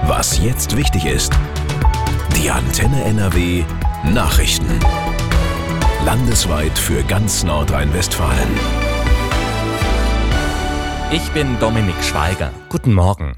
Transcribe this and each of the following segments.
Was jetzt wichtig ist. Die Antenne NRW Nachrichten. Landesweit für ganz Nordrhein-Westfalen. Ich bin Dominik Schweiger. Guten Morgen.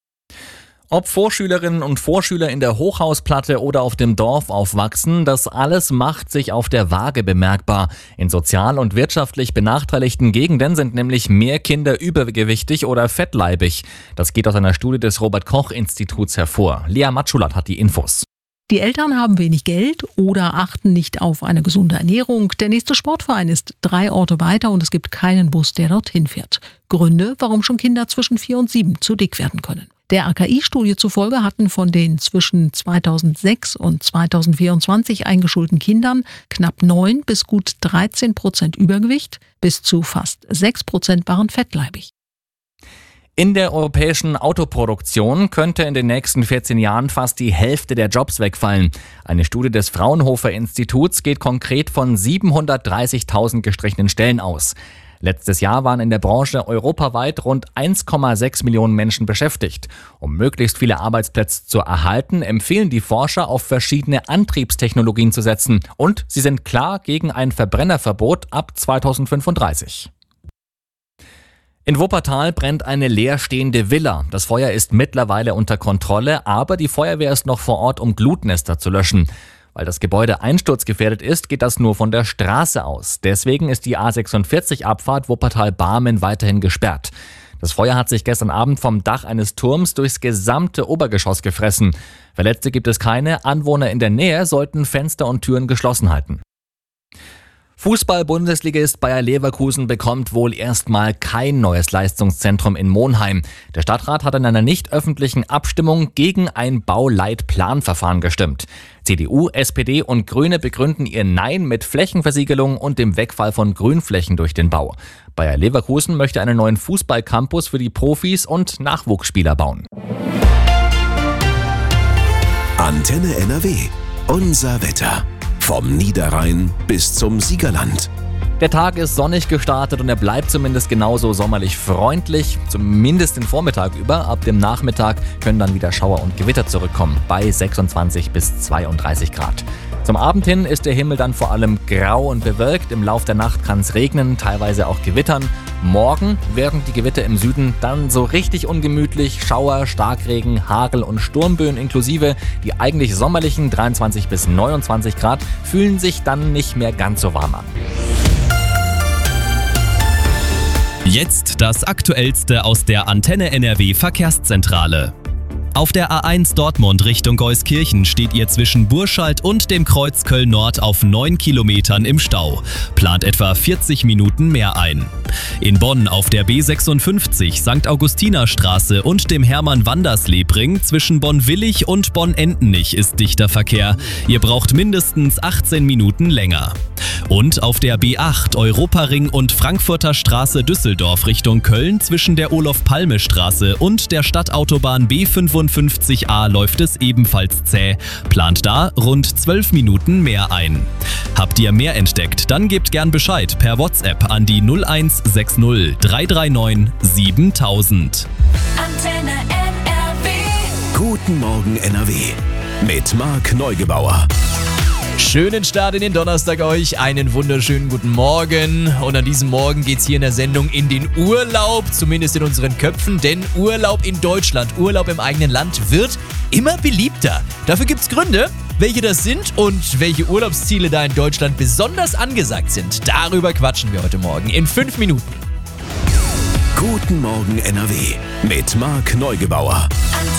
Ob Vorschülerinnen und Vorschüler in der Hochhausplatte oder auf dem Dorf aufwachsen, das alles macht sich auf der Waage bemerkbar. In sozial und wirtschaftlich benachteiligten Gegenden sind nämlich mehr Kinder übergewichtig oder fettleibig. Das geht aus einer Studie des Robert-Koch-Instituts hervor. Lea Matschulat hat die Infos. Die Eltern haben wenig Geld oder achten nicht auf eine gesunde Ernährung. Der nächste Sportverein ist 3 Orte weiter und es gibt keinen Bus, der dorthin fährt. Gründe, warum schon Kinder zwischen 4 und 7 zu dick werden können. Der AKI-Studie zufolge hatten von den zwischen 2006 und 2024 eingeschulten Kindern knapp 9 bis gut 13% Übergewicht, bis zu fast 6% waren fettleibig. In der europäischen Autoproduktion könnte in den nächsten 14 Jahren fast die Hälfte der Jobs wegfallen. Eine Studie des Fraunhofer Instituts geht konkret von 730.000 gestrichenen Stellen aus. Letztes Jahr waren in der Branche europaweit rund 1,6 Millionen Menschen beschäftigt. Um möglichst viele Arbeitsplätze zu erhalten, empfehlen die Forscher, auf verschiedene Antriebstechnologien zu setzen. Und sie sind klar gegen ein Verbrennerverbot ab 2035. In Wuppertal brennt eine leerstehende Villa. Das Feuer ist mittlerweile unter Kontrolle, aber die Feuerwehr ist noch vor Ort, um Glutnester zu löschen. Weil das Gebäude einsturzgefährdet ist, geht das nur von der Straße aus. Deswegen ist die A46-Abfahrt Wuppertal-Barmen weiterhin gesperrt. Das Feuer hat sich gestern Abend vom Dach eines Turms durchs gesamte Obergeschoss gefressen. Verletzte gibt es keine, Anwohner in der Nähe sollten Fenster und Türen geschlossen halten. Fußball-Bundesligist Bayer Leverkusen bekommt wohl erstmal kein neues Leistungszentrum in Monheim. Der Stadtrat hat in einer nicht öffentlichen Abstimmung gegen ein Bauleitplanverfahren gestimmt. CDU, SPD und Grüne begründen ihr Nein mit Flächenversiegelung und dem Wegfall von Grünflächen durch den Bau. Bayer Leverkusen möchte einen neuen Fußballcampus für die Profis und Nachwuchsspieler bauen. Antenne NRW. Unser Wetter. Vom Niederrhein bis zum Siegerland. Der Tag ist sonnig gestartet und er bleibt zumindest genauso sommerlich freundlich, zumindest den Vormittag über. Ab dem Nachmittag können dann wieder Schauer und Gewitter zurückkommen, bei 26 bis 32 Grad. Zum Abend hin ist der Himmel dann vor allem grau und bewölkt. Im Lauf der Nacht kann es regnen, teilweise auch gewittern. Morgen werden die Gewitter im Süden dann so richtig ungemütlich. Schauer, Starkregen, Hagel und Sturmböen inklusive. Die eigentlich sommerlichen 23 bis 29 Grad fühlen sich dann nicht mehr ganz so warm an. Jetzt das Aktuellste aus der Antenne NRW Verkehrszentrale. Auf der A1 Dortmund Richtung Euskirchen steht ihr zwischen Burscheid und dem Kreuz Köln-Nord auf 9 Kilometern im Stau. Plant etwa 40 Minuten mehr ein. In Bonn auf der B56 St. Augustinerstraße und dem Hermann-Wanders-Lebring zwischen Bonn-Willig und Bonn-Entenich ist dichter Verkehr. Ihr braucht mindestens 18 Minuten länger. Und auf der B8 Europaring und Frankfurter Straße Düsseldorf Richtung Köln zwischen der Olof-Palme-Straße und der Stadtautobahn B55A läuft es ebenfalls zäh. Plant da rund 12 Minuten mehr ein. Habt ihr mehr entdeckt? Dann gebt gern Bescheid per WhatsApp an die 0160 339 7000. Antenne NRW. Guten Morgen NRW. Mit Marc Neugebauer. Schönen Start in den Donnerstag euch, einen wunderschönen guten Morgen. Und an diesem Morgen geht's hier in der Sendung in den Urlaub, zumindest in unseren Köpfen, denn Urlaub in Deutschland, Urlaub im eigenen Land wird immer beliebter. Dafür gibt's Gründe, welche das sind und welche Urlaubsziele da in Deutschland besonders angesagt sind. Darüber quatschen wir heute Morgen in 5 Minuten. Guten Morgen NRW mit Marc Neugebauer.